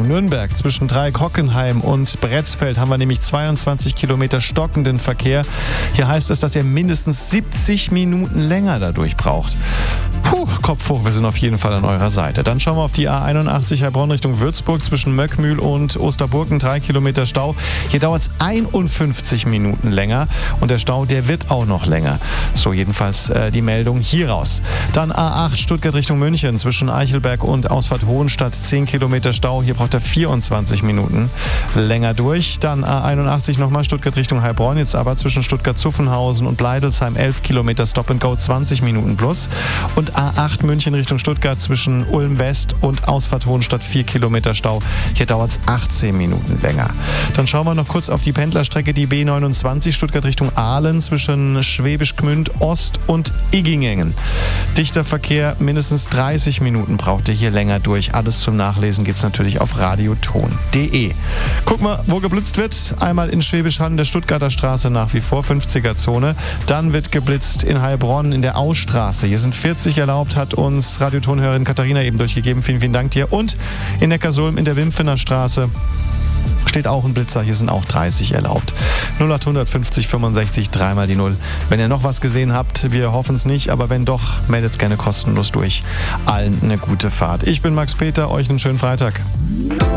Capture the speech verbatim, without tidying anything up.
Nürnberg zwischen Dreieck-Hockenheim und Bretzfeld haben wir nämlich zweiundzwanzig Kilometer stockenden Verkehr. Hier heißt es, dass ihr mindestens siebzig Minuten länger dadurch braucht. Puh, Kopf hoch, wir sind auf jeden Fall an eurer Seite. Dann schauen wir auf die A einundachtzig Heilbronn Richtung Würzburg zwischen Möckmühl und Osterburgen, drei Kilometer Stau. Hier dauert es einundfünfzig Minuten länger und der Stau, der wird auch noch länger. So jedenfalls äh, die Meldung hier raus. Dann A acht Stuttgart Richtung München zwischen Eichelberg und Ausfahrt Hohenstadt, zehn Kilometer Stau. Hier braucht er vierundzwanzig Minuten länger durch. Dann A einundachtzig nochmal Stuttgart Richtung Heilbronn, jetzt aber zwischen Stuttgart-Zuffenhausen und Bleidelsheim, elf Kilometer Stop and Go, zwanzig Minuten plus. Und A acht München Richtung Stuttgart zwischen Ulm West und Ausfahrt Hohenstadt, vier Kilometer Stau. Hier dauert es achtzehn Minuten länger. Dann schauen wir noch kurz auf die Pendlerstrecke, die B neunundzwanzig Stuttgart Richtung Aalen zwischen Schwäbisch Gmünd Ost und Iggingen. Dichter Verkehr, mindestens dreißig Minuten braucht ihr hier länger durch. Alles zum Nachlesen gibt es natürlich auf radioton punkt de. Guck mal, wo geblitzt wird. Einmal in Schwäbisch Hall in der Stuttgarter Straße nach wie vor, fünfziger Zone. Dann wird geblitzt in Heilbronn in der Austraße. Hier sind vierzig erlaubt, hat uns Radiotonhörerin Katharina eben durchgegeben. Vielen, vielen Dank dir. Und in Neckarsulm in der Wimpfener Straße steht auch ein Blitzer, hier sind auch dreißig erlaubt. null acht fünfzig fünfundsechzig, dreimal die Null. Wenn ihr noch was gesehen habt, wir hoffen es nicht, aber wenn doch, meldet es gerne kostenlos durch. Allen eine gute Fahrt. Ich bin Max Peter, euch einen schönen Freitag.